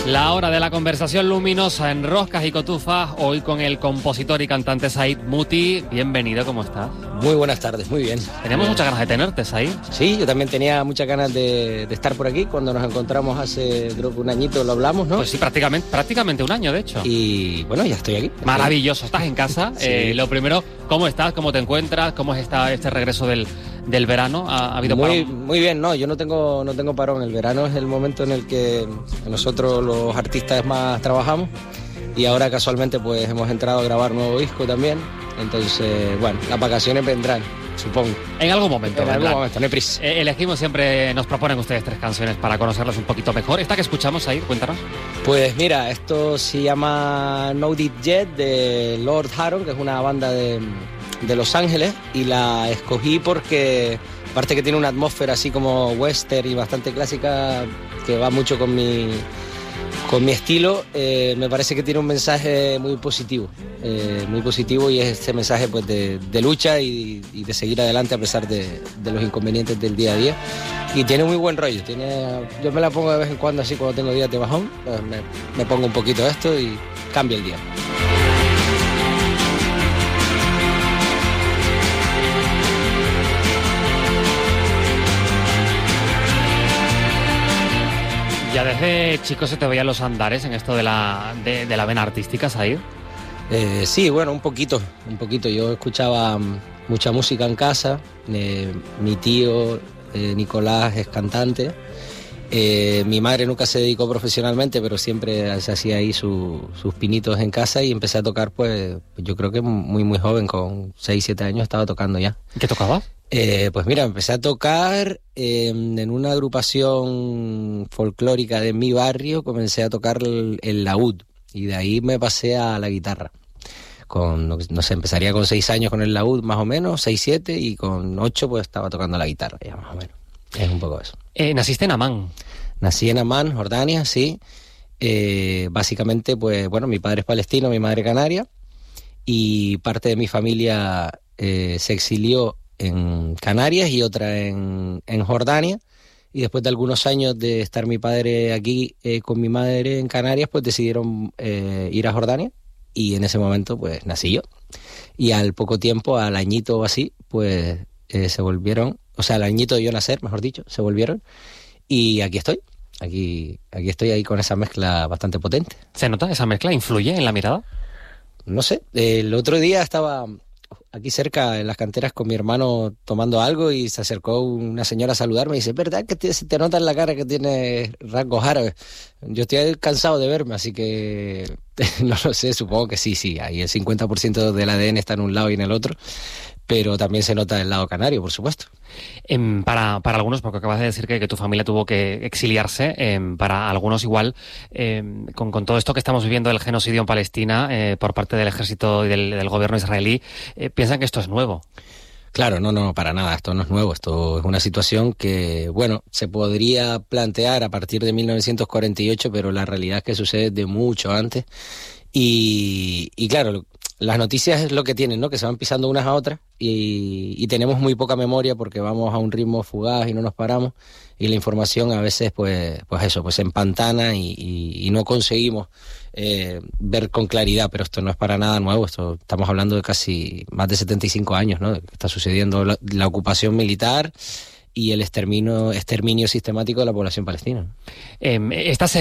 La hora de la conversación luminosa en Roscas y Cotufas, hoy con el compositor y cantante Said Muti. Bienvenido, ¿cómo estás? Muy buenas tardes, muy bien. Teníamos muchas ganas de tenerte, Said. Sí, yo también tenía muchas ganas de estar por aquí. Cuando nos encontramos hace, creo que un añito lo hablamos, ¿no? Pues sí, prácticamente un año, de hecho. Y bueno, ya estoy aquí. Maravilloso, estás en casa. Sí. Lo primero, ¿cómo estás? ¿Cómo te encuentras? ¿Cómo es este regreso del verano? ¿Ha habido parón? Muy bien, no, yo no tengo parón. El verano es el momento en el que nosotros los artistas más trabajamos, y ahora casualmente pues hemos entrado a grabar nuevo disco también. Entonces, bueno, las vacaciones vendrán, supongo. En algún momento, En ¿verdad? algún momento, no hay prisa. Elegimos siempre, nos proponen ustedes 3 canciones para conocerlas un poquito mejor. ¿Esta que escuchamos ahí? Cuéntanos. Pues mira, esto se llama Know It Yet, de Lord Huron, que es una banda de Los Ángeles, y la escogí porque, aparte que tiene una atmósfera así como western y bastante clásica, que va mucho con mi estilo, me parece que tiene un mensaje muy positivo, y es ese mensaje pues de lucha y de seguir adelante a pesar de los inconvenientes del día a día. Y tiene muy buen rollo, yo me la pongo de vez en cuando así cuando tengo días de bajón, pues me pongo un poquito esto y cambia el día. Ya desde chico se te veían los andares en esto de la vena artística, Said. Sí, bueno, un poquito. Yo escuchaba mucha música en casa. Mi tío Nicolás es cantante. Mi madre nunca se dedicó profesionalmente, pero siempre se hacía ahí sus pinitos en casa, y empecé a tocar, pues yo creo que muy joven, con 6, 7 años estaba tocando ya. ¿Qué tocabas? Pues mira, empecé a tocar en una agrupación folclórica de mi barrio. Comencé a tocar el laúd, y de ahí me pasé a la guitarra. No sé, empezaría con 6 años con el laúd más o menos, 6, 7, y con 8 pues estaba tocando la guitarra ya más o menos. Es un poco eso. Naciste en Amán. Nací en Amán, Jordania, sí. Básicamente, pues bueno, mi padre es palestino, mi madre canaria, y parte de mi familia se exilió en Canarias y otra en Jordania, y después de algunos años de estar mi padre aquí con mi madre en Canarias, pues decidieron ir a Jordania, y en ese momento pues nací yo. Y al poco tiempo, al añito o así, pues se volvieron, o sea, al añito de yo nacer, mejor dicho, se volvieron, y aquí estoy ahí con esa mezcla bastante potente. ¿Se nota esa mezcla? ¿Influye en la mirada? No sé, el otro día estaba aquí cerca en las canteras con mi hermano tomando algo, y se acercó una señora a saludarme y dice: ¿verdad que te nota en la cara que tienes rasgos árabes? Yo estoy cansado de verme, así que no lo sé, supongo que sí, ahí el 50% del ADN está en un lado y en el otro, pero también se nota el lado canario, por supuesto. Para algunos, porque acabas de decir que tu familia tuvo que exiliarse, para algunos igual, con todo esto que estamos viviendo del genocidio en Palestina por parte del ejército y del gobierno israelí, piensan que esto es nuevo. Claro, no, para nada, esto no es nuevo, esto es una situación que, bueno, se podría plantear a partir de 1948, pero la realidad es que sucede de mucho antes, y claro, las noticias es lo que tienen, ¿no? Que se van pisando unas a otras, y tenemos muy poca memoria porque vamos a un ritmo fugaz y no nos paramos, y la información a veces pues se empantana y no conseguimos ver con claridad. Pero esto no es para nada nuevo, estamos hablando de casi más de 75 años, ¿no? Que está sucediendo la ocupación militar y el exterminio sistemático de la población palestina. Esta